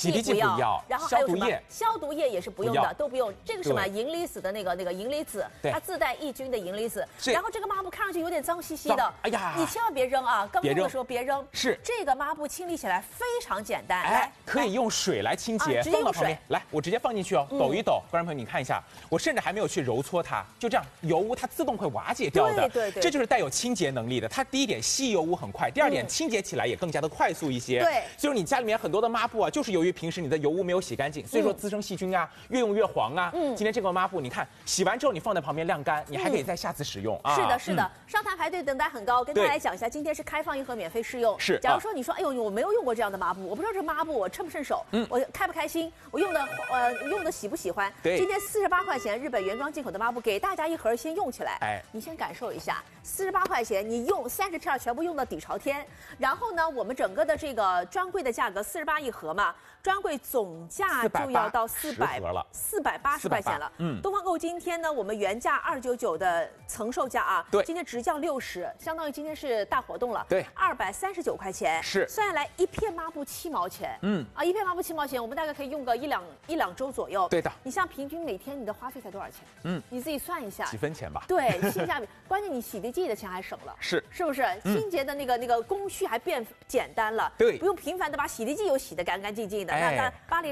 地剂不要， 然后还有什么消毒液也是不用的，都不用。这个什么银离子的那个银离子，它自带抑菌的银离子。然后这个抹布看上去有点脏兮兮的， 哎呀， 你千万别扔啊！刚用的时候别扔。 是这个抹布清理起来非常简单， 哎，可以用水来清洁， 直接用水。 来，我直接放进去哦，抖一抖，观众朋友你看一下，我甚至还没有去揉搓它，就这样，油污它自动会瓦解掉的。 对， 这就是带有清洁能力的。它第一点吸油污很快，第二点清洁起来也更加的快速一些。 对， 所以说你家里面很多的抹布啊，就是由于平时你的油污没有洗干净，所以说滋生细菌啊，越用越黄啊。今天这个抹布，你看洗完之后你放在旁边晾干，你还可以再下次使用啊。 是的，上台排队等待很高。跟大家来讲一下，今天是开放1盒免费试用。 是， 假如说你说，哎呦，我没有用过这样的抹布，我不知道这抹布我趁不趁手，我开不开心，我用的喜不喜欢？ 对， 今天48块钱日本原装进口的抹布，给大家1盒先用起来。 哎， 你先感受一下，48块钱你用30片全部用到底朝天。然后呢，我们整个的这个专柜的价格481盒嘛，专柜总价就要到480块钱了。东方购今天呢，我们原价299的曾售价啊， 对， 今天直降60，相当于今天是大活动了。 对 ，239块钱， 是算下来1片抹布7毛钱。1片抹布7毛钱，我们大概可以用个一两周左右。 对的， 你像平均每天你的花费才多少钱？你自己算一下， 几分钱吧。 对，性价比，关键你洗涤剂的钱还省了，是不是？清洁的那个工序还变简单了， 对， 不用频繁的把洗涤剂又洗得干干净净的。那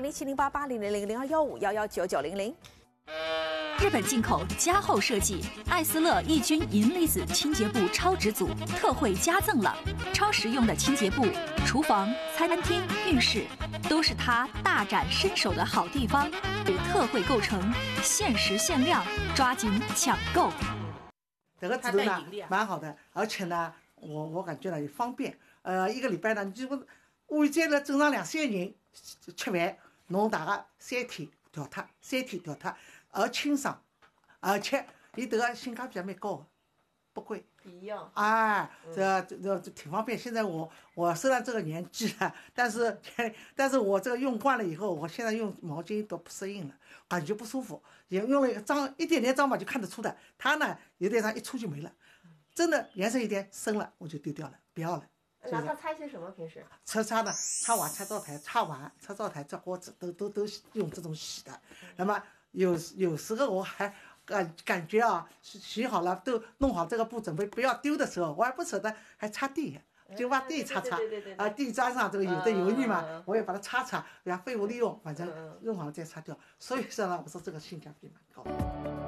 80070880000215119900。 日本进口加厚设计，艾斯乐抑菌银离子清洁布超值组特惠加赠了，超实用的清洁布，厨房、餐厅、浴室都是它大展身手的好地方。特惠购成，限时限量，抓紧抢购。 这个制度呢蛮好的，而且呢，我感觉呢也方便。1个礼拜呢，你就午节了正常2-3人吃饭，侬大概3天调脱，而清爽，而且伊这个性价比还蛮高的，不贵。 一样。 哎，这挺方便。现在我虽然这个年纪了，但是我这个用惯了以后，我现在用毛巾都不适应了，感觉不舒服。也用了一点点脏吧就看得出的，它呢有点上一出就没了，真的颜色有点深了我就丢掉了，不要了。 拿它擦些什么？平时擦呢，擦碗、擦灶台、擦灶台、擦锅子都用这种洗的。那么有时候我还感觉啊，洗好了都弄好这个布准备不要丢的时候，我还不舍得还擦地，就把地擦地砖上这个有的油腻嘛，我也把它擦，然后废物利用，反正用好了再擦掉。所以说呢，我说这个性价比蛮高的。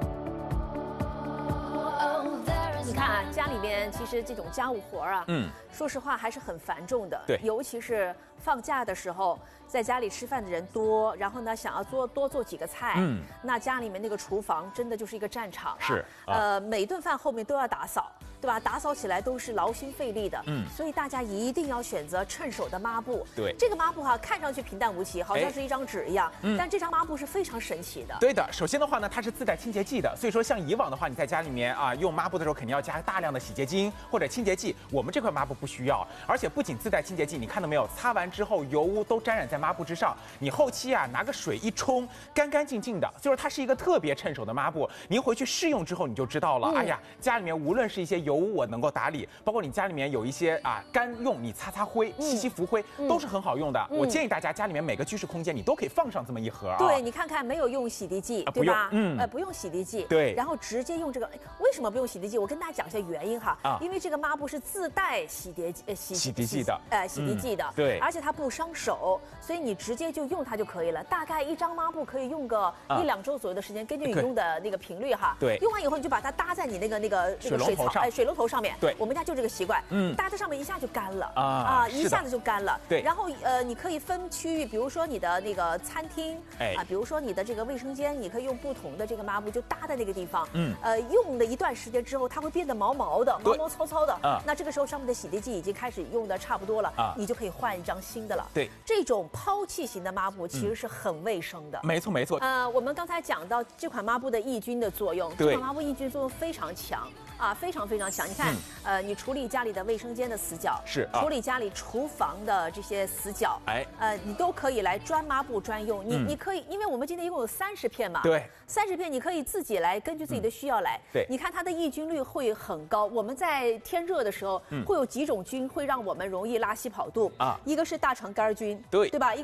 你看啊，家里边其实这种家务活啊，说实话还是很繁重的。 对， 尤其是放假的时候，在家里吃饭的人多，然后呢想要多做几个菜，那家里面那个厨房真的就是一个战场啊。 是， 每顿饭后面都要打扫，对吧？打扫起来都是劳心费力的。所以大家一定要选择趁手的抹布。 对， 这个抹布哈，看上去平淡无奇，好像是一张纸一样，但这张抹布是非常神奇的。 对的，首先的话呢，它是自带清洁剂的，所以说像以往的话，你在家里面啊用抹布的时候，肯定要加大量的洗洁精或者清洁剂。我们这块抹布不需要，而且不仅自带清洁剂，你看到没有？擦完之后油污都沾染在抹布之上，你后期啊拿个水一冲，干干净净的。所以说它是一个特别趁手的抹布。您回去试用之后你就知道了。哎呀，家里面无论是一些油污我能够打理，包括你家里面有一些啊干用，你擦灰、吸浮灰都是很好用的。我建议大家家里面每个居室空间你都可以放上这么一盒啊。 对，你看看没有用洗涤剂，对吧？不用洗涤剂。 对， 然后直接用这个。为什么不用洗涤剂？我跟大家讲一下原因哈。因为这个抹布是自带洗涤剂的，洗涤剂的。 对， 而且它不伤手，所以你直接就用它就可以了。大概一张抹布可以用个1-2周左右的时间，根据你用的那个频率哈。 对， 用完以后你就把它搭在你那个水龙头上面。 对， 我们家就这个习惯，搭在上面一下就干了一下子就干了。 对， 然后你可以分区域，比如说你的那个餐厅，比如说你的这个卫生间，你可以用不同的这个抹布就搭在那个地方。用了一段时间之后，它会变得毛毛的、毛毛糙糙的。那这个时候上面的洗涤剂已经开始用的差不多了，你就可以换一张新的了。 对， 这种抛弃型的抹布其实是很卫生的。 没错没错。 我们刚才讲到这款抹布的抑菌的作用，这款抹布抑菌作用非常强。非常非常强。你看，你处理家里的卫生间的死角， 是处理家里厨房的这些死角，你都可以来专抹布专用。你可以，因为我们今天一共有30片嘛， 对 ，30片你可以自己来根据自己的需要来。 对， 你看它的抑菌率会很高。我们在天热的时候，会有几种菌会让我们容易拉稀跑肚一个是大肠杆菌，对吧？